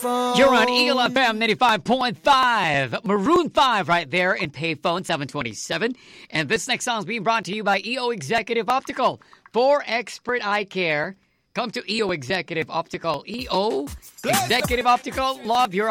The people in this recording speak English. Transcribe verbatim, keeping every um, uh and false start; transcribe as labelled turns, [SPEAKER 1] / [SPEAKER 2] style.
[SPEAKER 1] You're on Eagle F M ninety-five point five. Maroon five right there in Payphone seven twenty-seven. And this next song is being brought to you by E O Executive Optical. For expert eye care, come to E O Executive Optical. E O Executive Optical, love your